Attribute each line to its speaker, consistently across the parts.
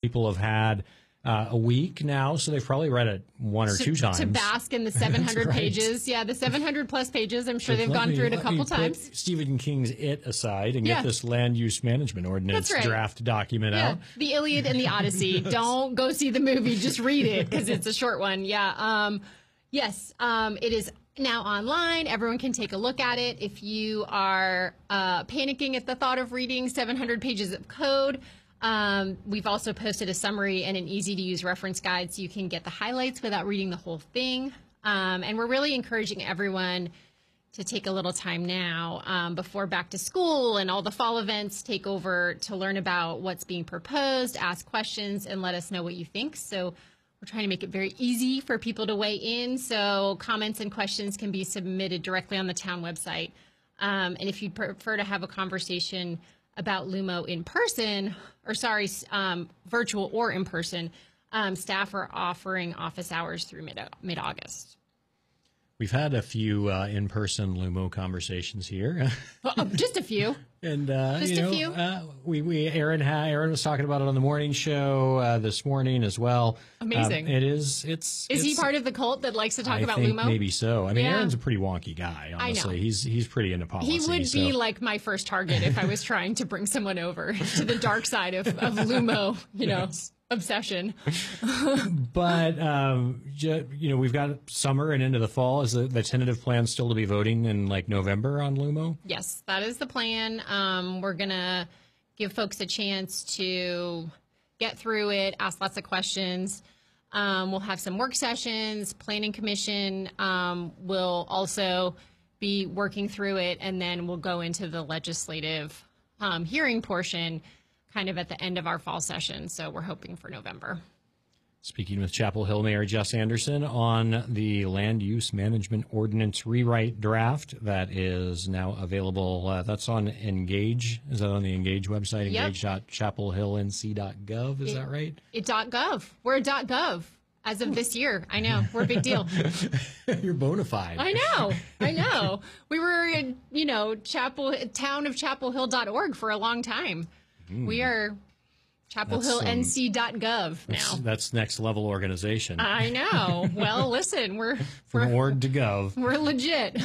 Speaker 1: people have had a week now, so they've probably read it one or two times.
Speaker 2: To bask in the 700
Speaker 1: right.
Speaker 2: pages. Yeah, the 700 plus pages. I'm sure they've gone through it a couple times.
Speaker 1: Stephen King's It aside and get this land use management ordinance draft document out.
Speaker 2: The Iliad and the Odyssey. Don't go see the movie. Just read it because it's a short one. Yeah. Yes. It is now online. Everyone can take a look at it. If you are panicking at the thought of reading 700 pages of code, we've also posted a summary and an easy-to-use reference guide so you can get the highlights without reading the whole thing. And we're really encouraging everyone to take a little time now before back to school and all the fall events take over to learn about what's being proposed, ask questions, and let us know what you think. So we're trying to make it very easy for people to weigh in. So comments and questions can be submitted directly on the town website. And if you'd prefer to have a conversation about LUMO in person, virtual or in person, staff are offering office hours through mid-August.
Speaker 1: We've had a few in-person LUMO conversations here.
Speaker 2: Just a few.
Speaker 1: And
Speaker 2: a few.
Speaker 1: Aaron was talking about it on the morning show this morning as well.
Speaker 2: Amazing.
Speaker 1: Is
Speaker 2: he part of the cult that likes to talk about LUMO?
Speaker 1: Maybe so. I mean, Aaron's a pretty wonky guy, honestly.
Speaker 2: I know.
Speaker 1: He's pretty into policy.
Speaker 2: He would be like my first target if I was trying to bring someone over to the dark side of LUMO, obsession.
Speaker 1: But, we've got summer and into the fall. Is the tentative plan still to be voting in like November on LUMO?
Speaker 2: Yes, that is the plan. We're going to give folks a chance to get through it, ask lots of questions. We'll have some work sessions. Planning Commission will also be working through it, and then we'll go into the legislative hearing portion kind of at the end of our fall session. So we're hoping for November.
Speaker 1: Speaking with Chapel Hill Mayor Jess Anderson on the land use management ordinance rewrite draft that is now available. That's on Engage. Is that on the Engage website?
Speaker 2: Yep.
Speaker 1: Engage.chapelhillnc.gov. Is that right?
Speaker 2: .gov. We're a .gov as of this year. I know. We're a big deal.
Speaker 1: You're bona fide.
Speaker 2: I know. We were in, townofchapelhill.org for a long time. We are chapelhillnc.gov now.
Speaker 1: That's next level organization.
Speaker 2: I know. Well, listen, we're
Speaker 1: from org to gov.
Speaker 2: We're legit.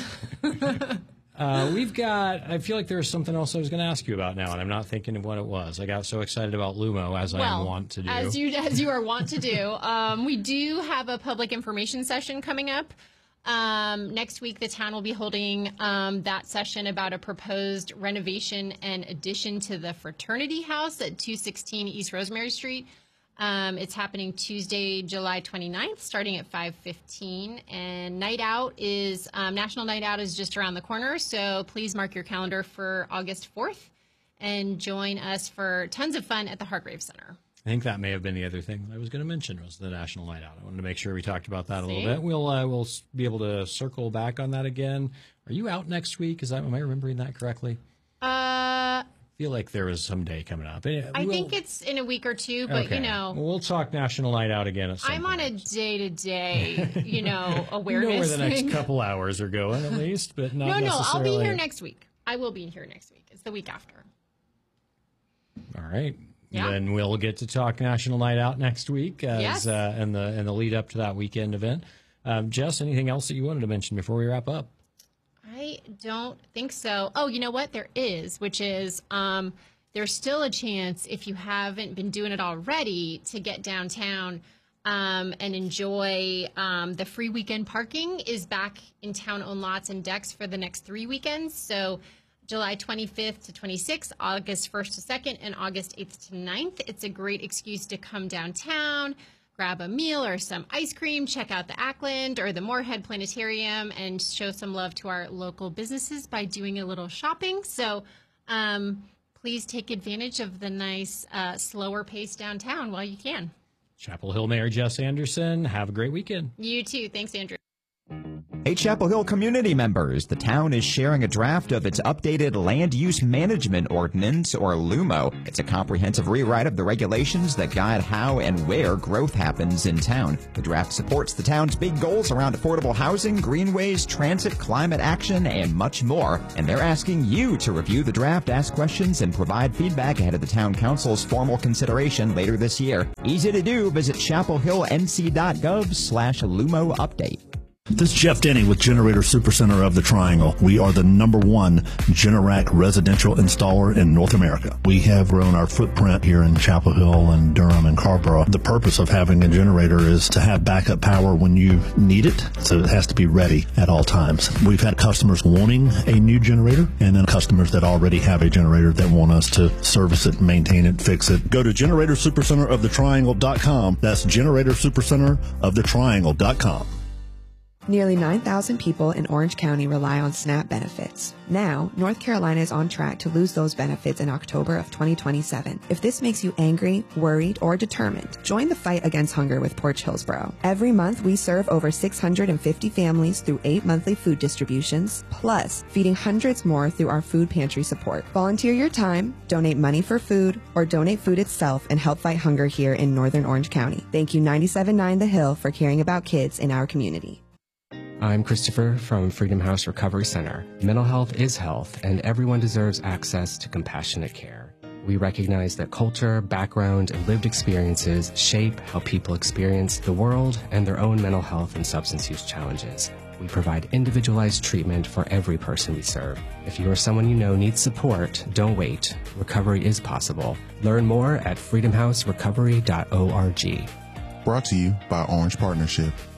Speaker 1: I feel like there was something else I was going to ask you about now, and I'm not thinking of what it was. I got so excited about LUMO, as I want to do.
Speaker 2: As you are wont to do. We do have a public information session coming up. Next week, the town will be holding that session about a proposed renovation and addition to the fraternity house at 216 East Rosemary Street. It's happening Tuesday, July 29th, starting at 5:15. And National Night Out is just around the corner. So please mark your calendar for August 4th and join us for tons of fun at the Hargrave Center.
Speaker 1: I think that may have been the other thing I was going to mention was the National Night Out. I wanted to make sure we talked about that a little bit. We'll be able to circle back on that again. Are you out next week? Am I remembering that correctly? I feel like there was some day coming up.
Speaker 2: I think it's in a week or two, but
Speaker 1: we'll talk National Night Out again at some point.
Speaker 2: On a day-to-day, awareness.
Speaker 1: Where the next couple hours are going, at least, but not necessarily.
Speaker 2: I'll be here next week. I will be here next week. It's the week after.
Speaker 1: All right.
Speaker 2: Yeah.
Speaker 1: Then we'll get to talk National Night Out next week and the lead up to that weekend event. Jess, anything else that you wanted to mention before we wrap up?
Speaker 2: I don't think so. Oh, you know what? There is, which is there's still a chance, if you haven't been doing it already, to get downtown and enjoy the free weekend parking is back in town-owned lots and decks for the next 3 weekends. So July 25th to 26th, August 1st to 2nd, and August 8th to 9th. It's a great excuse to come downtown, grab a meal or some ice cream, check out the Ackland or the Moorhead Planetarium, and show some love to our local businesses by doing a little shopping. So please take advantage of the nice, slower pace downtown while you can.
Speaker 1: Chapel Hill Mayor Jess Anderson, have a great weekend.
Speaker 2: You too. Thanks, Andrew.
Speaker 3: Hey, Chapel Hill community members, the town is sharing a draft of its updated Land Use Management Ordinance, or LUMO. It's a comprehensive rewrite of the regulations that guide how and where growth happens in town. The draft supports the town's big goals around affordable housing, greenways, transit, climate action, and much more. And they're asking you to review the draft, ask questions, and provide feedback ahead of the town council's formal consideration later this year. Easy to do. Visit chapelhillnc.gov/LUMO update.
Speaker 4: This is Jeff Denny with Generator Supercenter of the Triangle. We are the #1 Generac residential installer in North America. We have grown our footprint here in Chapel Hill and Durham and Carrboro. The purpose of having a generator is to have backup power when you need it, so it has to be ready at all times. We've had customers wanting a new generator, and then customers that already have a generator that want us to service it, maintain it, fix it. Go to GeneratorSupercenterOfTheTriangle.com. That's GeneratorSupercenterOfTheTriangle.com.
Speaker 5: Nearly 9,000 people in Orange County rely on SNAP benefits. Now, North Carolina is on track to lose those benefits in October of 2027. If this makes you angry, worried, or determined, join the fight against hunger with Porch Hillsboro. Every month, we serve over 650 families through 8 monthly food distributions, plus feeding hundreds more through our food pantry support. Volunteer your time, donate money for food, or donate food itself and help fight hunger here in Northern Orange County. Thank you 97.9 The Hill for caring about kids in our community.
Speaker 6: I'm Christopher from Freedom House Recovery Center. Mental health is health, and everyone deserves access to compassionate care. We recognize that culture, background, and lived experiences shape how people experience the world and their own mental health and substance use challenges. We provide individualized treatment for every person we serve. If you or someone you know needs support, don't wait. Recovery is possible. Learn more at freedomhouserecovery.org.
Speaker 7: Brought to you by Orange Partnership.